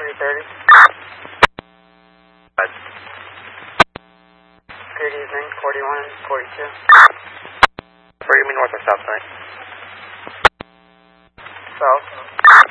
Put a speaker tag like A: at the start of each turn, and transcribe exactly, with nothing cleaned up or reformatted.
A: three thirty.
B: What?
A: Good evening, forty-one, forty-two.
B: Where do you mean north or south side?
A: South.